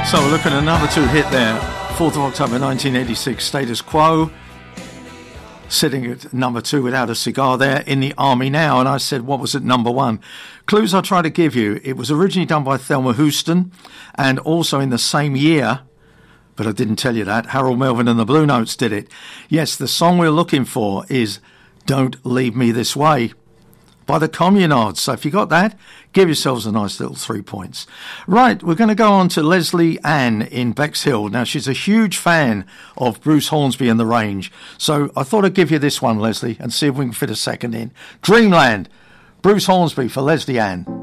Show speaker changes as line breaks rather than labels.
So we're looking at a number 2 hit there, 4th of October 1986, Status Quo, sitting at number 2 without a cigar there, In the Army Now. And I said, what was at number 1? Clues I try to give you, it was originally done by Thelma Houston, and also in the same year, but I didn't tell you that, Harold Melvin and the Blue Notes did it. Yes, the song we're looking for is Don't Leave Me This Way by the Communards. So if you got that, give yourselves a nice little 3 points. Right, we're going to go on to Leslie Ann in Bexhill. Now, she's a huge fan of Bruce Hornsby and the Range. So I thought I'd give you this one, Leslie, and see if we can fit a second in. Dreamland, Bruce Hornsby for Leslie Ann.